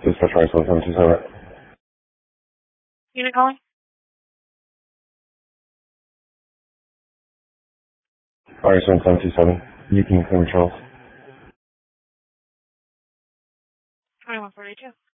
Dispatch Rice 1727. Unit calling? Rice 1727. You can control. 2142.